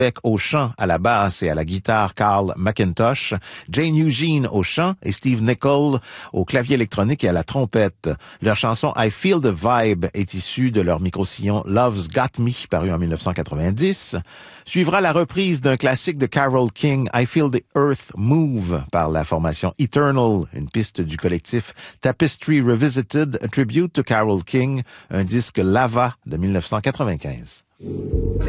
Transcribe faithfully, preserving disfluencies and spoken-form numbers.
avec au chant, à la basse et à la guitare Carl McIntosh, Jane Eugene au chant et Steve Nicol au clavier électronique et à la trompette. Leur chanson I Feel the Vibe est issue de leur micro-sillon Love's Got Me, paru en mille neuf cent quatre-vingt-dix. Suivra la reprise d'un classique de Carole King, I Feel the Earth Move, par la formation Eternal, une piste du collectif Tapestry Revisited, a tribute to Carole King, un disque Lava de mille neuf cent quatre-vingt-quinze.